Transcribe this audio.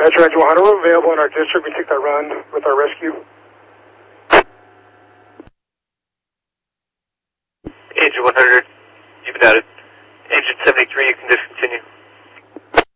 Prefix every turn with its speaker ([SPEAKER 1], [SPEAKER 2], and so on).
[SPEAKER 1] Roger 100, we're available in our district. We take that run with our rescue.
[SPEAKER 2] Agent 100.